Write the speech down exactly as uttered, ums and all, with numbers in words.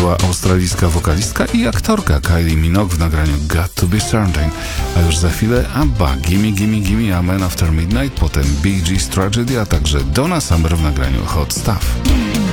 była australijska wokalistka i aktorka Kylie Minogue w nagraniu Got to be Certain, a już za chwilę ABBA, Gimme Gimme Gimme, A Man After Midnight, potem Bee Gees Tragedy, a także Donna Summer w nagraniu Hot Stuff.